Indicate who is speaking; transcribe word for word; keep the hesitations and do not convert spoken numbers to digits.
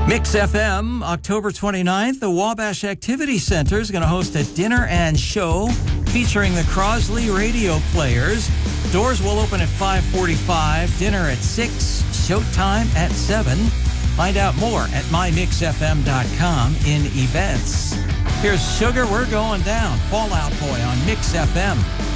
Speaker 1: Mix F M, October twenty-ninth, the Wabash Activity Center is going to host a dinner and show featuring the Crosley Radio Players. Doors will open at five forty-five, dinner at six, showtime at seven. Find out more at my mix f m dot com in events. Here's Sugar, We're Going Down, Fall Out Boy on Mix F M.